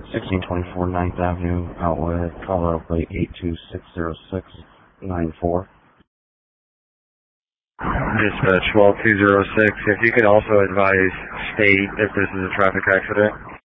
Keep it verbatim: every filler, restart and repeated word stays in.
sixteen twenty-four ninth Avenue, Outlet, Colorado Plate eight two six zero six nine four. Dispatch twelve two zero six, if you could also advise state if this is a traffic accident.